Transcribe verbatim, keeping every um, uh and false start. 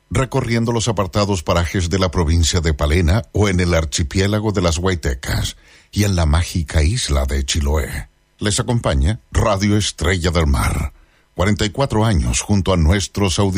recorriendo los apartados parajes de la provincia de Palena o en el archipiélago de las Huaytecas y en la mágica isla de Chiloé. Les acompaña Radio Estrella del Mar. cuarenta y cuatro años junto a nuestros auditores.